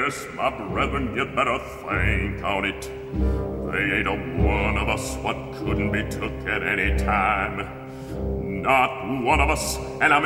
Yes, my brethren, you'd better think on it. They ain't a one of us what couldn't be took at any time. Not one of us, and I